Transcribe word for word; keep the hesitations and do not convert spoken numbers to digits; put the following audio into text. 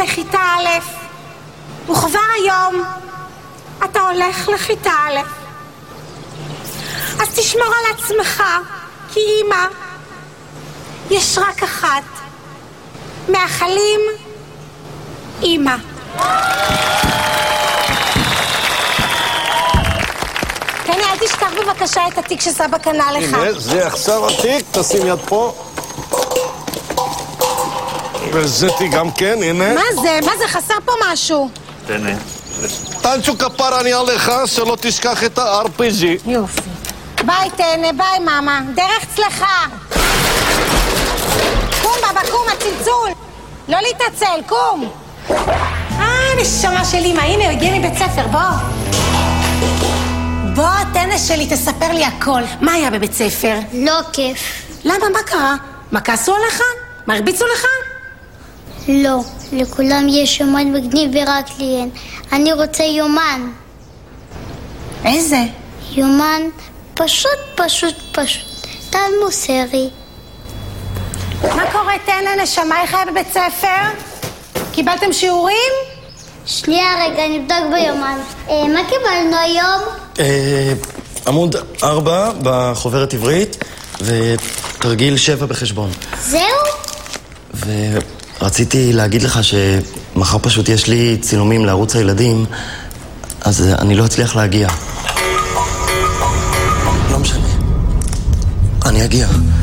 לכיתה א', וכבר היום אתה הולך לכיתה א'. אז תשמור על עצמך, כי אמא יש רק אחת. מאחלים, אמא. תני, אל תשכח בבקשה את התיק שסבא קנה לך. הנה, זה עכשיו התיק, תשים יד פה. וזה תיק גם כן, הנה. מה זה? מה זה? חסר פה משהו. תנה. טנצ'ו כפר אני עליך, שלא תשכח את ה-אר פי ג'י. יופי. ביי תנה, ביי מאמה. דרך צלחה. קום בבא, קום, הצלצול. לא להתעצל, קום. אה, נשמה של אמא, הנה, הוא הגיע מבית ספר, בוא. בוא, תנה שלי, תספר לי הכל. מה היה בבית ספר? לא כיף. למה? מה קרה? מה כעסו עליך? מה הרביצו לך? לא, לכולם יש יומן מגניב ורק לי אין. אני רוצה יומן. איזה? יומן פשוט פשוט פשוט. טל מוסרי. מה קורה, תנה, נשמה, איך היה בבית ספר? קיבלתם שיעורים? שנייה רגע, נבדוק ביומן. אה, מה קיבלנו היום? אה, עמוד ארבע בחוברת עברית ותרגיל שבע בחשבון. זהו? ורציתי להגיד לך שמחר פשוט יש לי צילומים לערוץ הילדים, אז אני לא אצליח להגיע. לא משנה. אני אגיע.